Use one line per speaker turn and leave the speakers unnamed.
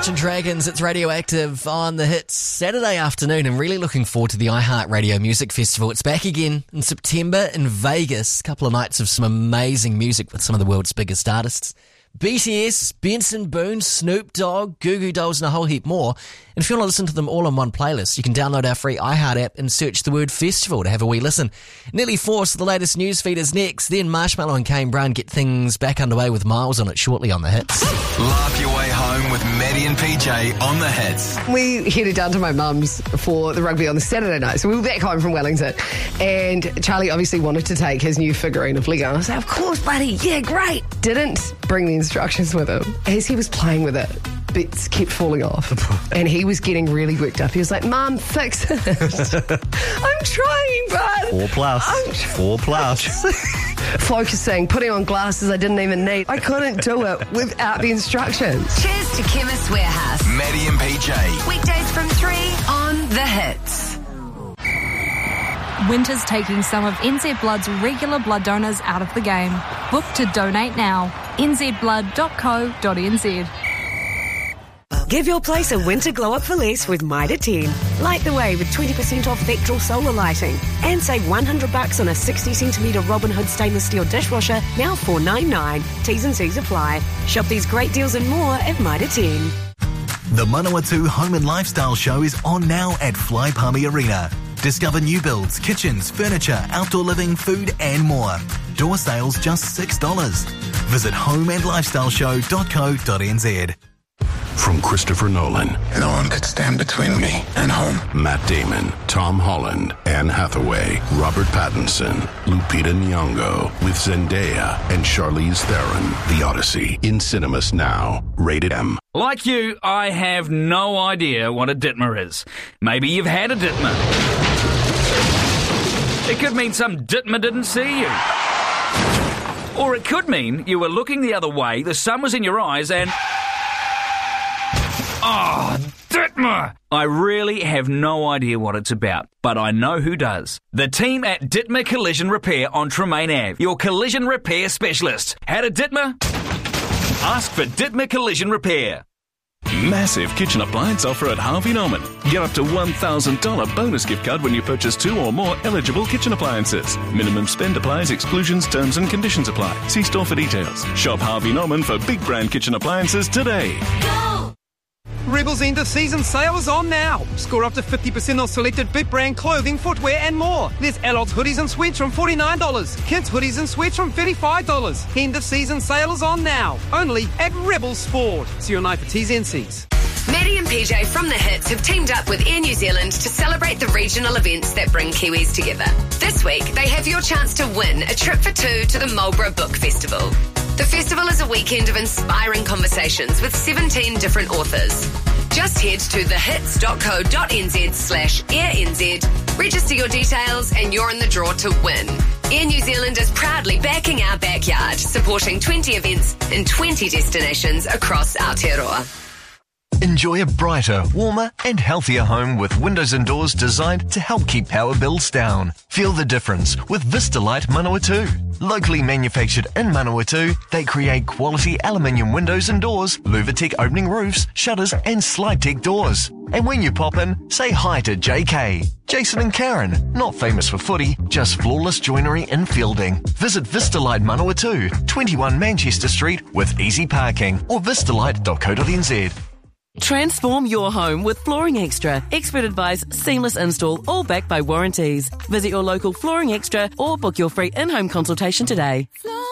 Imagine Dragons, it's Radioactive on the Hits Saturday afternoon, and really looking forward to the iHeartRadio Music Festival. It's back again in September in Vegas. A couple of nights of some amazing music with some of the world's biggest artists. BTS, Benson Boone, Snoop Dogg, Goo Goo Dolls and a whole heap more. And if you want to listen to them all in one playlist, you can download our free iHeart app and search the word festival to have a wee listen. Nearly 4, so the latest news feed is next. Then Marshmallow and Kane Brown get things back underway with Miles on it shortly on the Hits.
Laugh your way home with Maddie and PJ on the Hits.
We headed down to my mum's for the rugby on the Saturday night. So we were back home from Wellington. And Charlie obviously wanted to take his new figurine of Lego. I was like, of course, buddy. Yeah, great. Didn't bring the instructions with him. As he was playing with it, bits kept falling off. And he was getting really worked up. He was like, Mum, fix it. I'm trying, bud.
4 plus.
Focusing, putting on glasses I didn't even need. I couldn't do it without the instructions.
Cheers to Chemist Warehouse.
Maddie and PJ.
Weekdays from 3 on The Hits.
Winter's taking some of NZ Blood's regular blood donors out of the game. Book to donate now. nzblood.co.nz.
Give your place a winter glow-up for less with Mitre 10. Light the way with 20% off Vectral solar lighting. And save $100 on a 60cm Robin Hood stainless steel dishwasher, now $4.99. T's and C's apply. Shop these great deals and more at Mitre 10.
The Manawatu Home and Lifestyle Show is on now at Fly Palmy Arena. Discover new builds, kitchens, furniture, outdoor living, food and more. Door sales just $6. Visit homeandlifestyleshow.co.nz.
From Christopher Nolan.
No one could stand between me and home.
Matt Damon, Tom Holland, Anne Hathaway, Robert Pattinson, Lupita Nyong'o, with Zendaya and Charlize Theron. The Odyssey, in cinemas now. Rated M.
Like you, I have no idea what a Ditmer is. Maybe you've had a Ditmer. It could mean some Ditmer didn't see you. Or it could mean you were looking the other way, the sun was in your eyes and... Oh, Ditmer! I really have no idea what it's about, but I know who does. The team at Ditmer Collision Repair on Tremaine Ave, your collision repair specialist. Had a Ditmer? Ask for Ditmer Collision Repair.
Massive kitchen appliance offer at Harvey Norman. Get up to $1,000 bonus gift card when you purchase 2 or more eligible kitchen appliances. Minimum spend applies, exclusions, terms and conditions apply. See store for details. Shop Harvey Norman for big brand kitchen appliances today.
Go! Rebel's end of season sale is on now. Score up to 50% on selected big brand clothing, footwear and more. There's adults hoodies and sweats from $49. Kids hoodies and sweats from $35. End of season sale is on now. Only at Rebel Sport. See your night for T's and C's.
Maddie and PJ from The Hits have teamed up with Air New Zealand to celebrate the regional events that bring Kiwis together. This week, they have your chance to win a trip for 2 to the Marlborough Book Festival. The festival is a weekend of inspiring conversations with 17 different authors. Just head to thehits.co.nz/AirNZ, register your details and you're in the draw to win. Air New Zealand is proudly backing our backyard, supporting 20 events in 20 destinations across Aotearoa.
Enjoy a brighter, warmer and healthier home with windows and doors designed to help keep power bills down. Feel the difference with Vistalite Manawatu. Locally manufactured in Manawatu, they create quality aluminium windows and doors, Luvatec opening roofs, shutters and SlideTech doors. And when you pop in, say hi to JK, Jason and Karen, not famous for footy, just flawless joinery and fielding. Visit Vistalite Manawatu, 21 Manchester Street with easy parking or vistalite.co.nz.
Transform your home with Flooring Extra. Expert advice, seamless install, all backed by warranties. Visit your local Flooring Extra or book your free in-home consultation today.